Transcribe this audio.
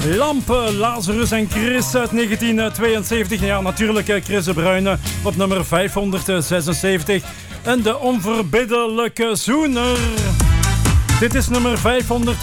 Lampen, Lazarus en Chris uit 1972. Ja, natuurlijk Chris de Bruyne op nummer 576. En de onverbiddelijke zoener. Dit is nummer 500.